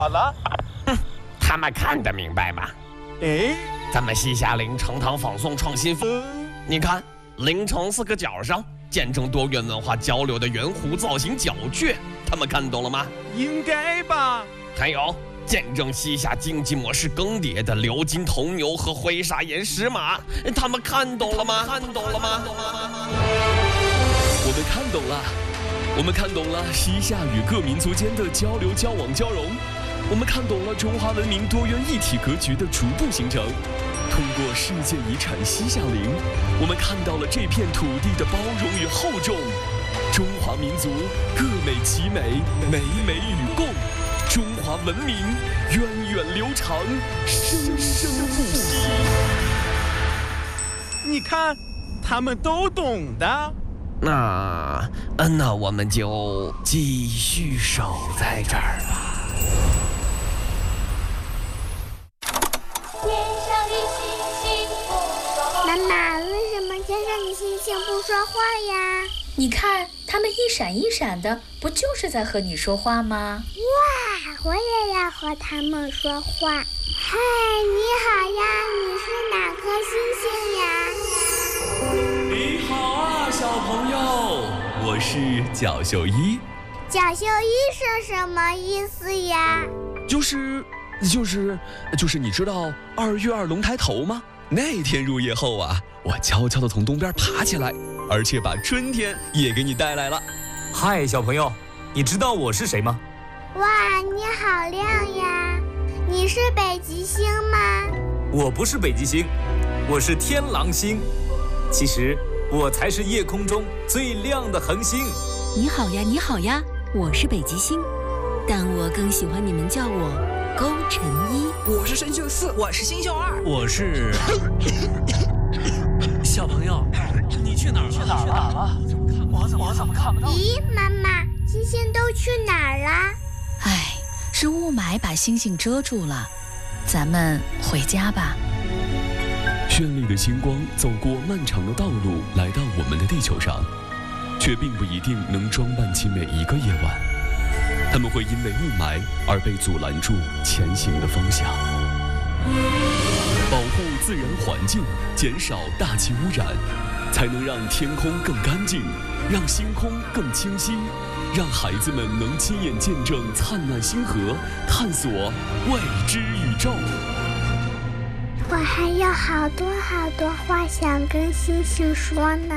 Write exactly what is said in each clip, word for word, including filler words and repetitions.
好了， 哼，他们看得明白吗？ 哎， 咱们西夏陵成堂仿宋创新风， 呃， 你看陵城四个角上见证多元文化交流的圆弧造型角雀，他们看懂了吗？ 应该吧。 还有见证西夏经济模式更迭的鎏金铜牛和灰砂岩石马，他们看懂了吗？看懂了吗？ 我们看懂了，我们看懂了西夏与各民族间的交流、交往、交融。我们看懂了中华文明多元一体格局的逐步形成。通过世界遗产西夏陵，我们看到了这片土地的包容与厚重。中华民族各美其美，美美与共。中华文明源远流长，生生不息。 你看，他们都懂的。 那，嗯，那我们就继续守在这儿吧。 妈妈，为什么天上的星星不说话呀？ 你看，它们一闪一闪的，不就是在和你说话吗？ 哇，我也要和他们说话。嗨，你好呀，你是哪颗星星呀？ 你好啊，小朋友，我是角秀一。 角秀一是什么意思呀？ 就是就是就是你知道二月二龙抬头吗？那天入夜后啊，我悄悄地从东边爬起来，而且把春天也给你带来了。 嗨，小朋友，你知道我是谁吗？ 哇，你好亮呀！你是北极星吗？ 我不是北极星，我是天狼星。其实我才是夜空中最亮的恒星。 你好呀，你好呀，我是北极星，但我更喜欢你们叫我勾陈一。 我是生锈四，我是星宿二， 我是小朋友，你去哪儿了？去哪儿了？我怎么我怎么看不到？ 咦，妈妈，星星都去哪儿了？ 唉，是雾霾把星星遮住了，咱们回家吧。 绚丽的星光走过漫长的道路，来到我们的地球上，却并不一定能装扮起每一个夜晚。他们会因为雾霾而被阻拦住前行的方向。保护自然环境，减少大气污染，才能让天空更干净，让星空更清晰，让孩子们能亲眼见证灿烂星河，探索未知宇宙。 我还有好多好多话想跟星星说呢。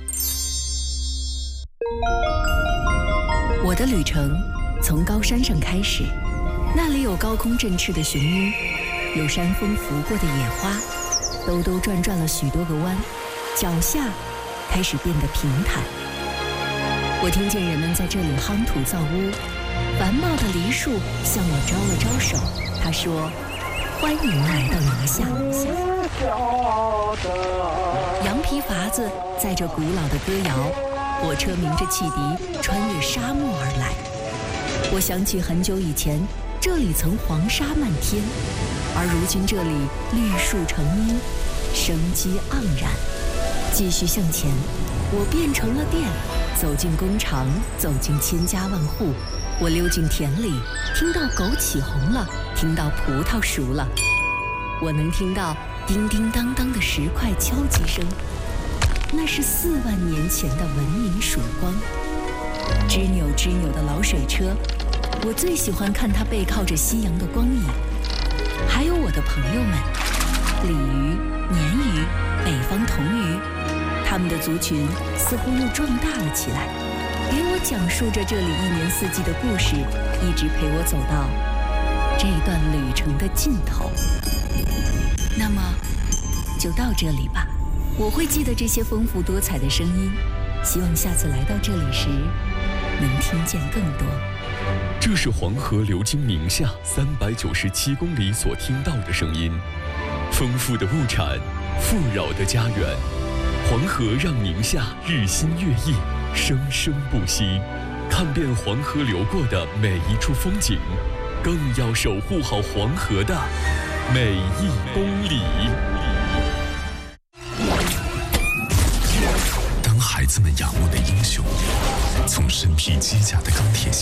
我的旅程从高山上开始，那里有高空振翅的雄鹰，有山风拂过的野花，兜兜转转了许多个弯，脚下开始变得平坦。我听见人们在这里夯土造屋，繁茂的梨树向我招了招手，他说：“欢迎来到宁夏。”羊皮筏子载着古老的歌谣，火车鸣着汽笛，穿越沙漠而来。我想起很久以前，这里曾黄沙漫天，而如今这里绿树成荫，生机盎然。继续向前，我变成了电，走进工厂，走进千家万户。我溜进田里，听到枸杞红了，听到葡萄熟了。我能听到叮叮当当的石块敲击声，那是四万年前的文明曙光。吱扭吱扭的老水车，我最喜欢看它背靠着夕阳的光影。还有我的朋友们，鲤鱼、鲶鱼、北方童鱼，他们的族群似乎又壮大了起来，给我讲述着这里一年四季的故事，一直陪我走到这段旅程的尽头。那么就到这里吧，我会记得这些丰富多彩的声音，希望下次来到这里时能听见更多。 这是黄河流经宁夏三百九十七公里所听到的声音，丰富的物产，富饶的家园。黄河让宁夏日新月异，生生不息。看遍黄河流过的每一处风景，更要守护好黄河的每一公里。 当孩子们仰慕的英雄从身披机甲的钢铁侠